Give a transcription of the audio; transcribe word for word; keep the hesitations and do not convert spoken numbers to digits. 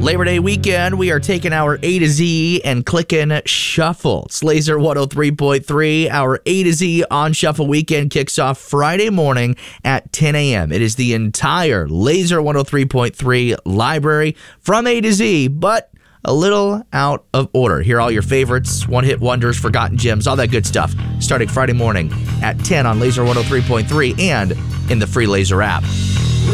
Labor Day weekend, we are taking our A to Z and clicking shuffle. It's Laser one oh three point three. Our A to Z on Shuffle weekend kicks off Friday morning at ten a.m. It is the entire Laser one oh three point three library from A to Z, but a little out of order. Hear all your favorites, one-hit wonders, forgotten gems, all that good stuff, starting Friday morning at ten on Laser one oh three point three and in the free Laser app.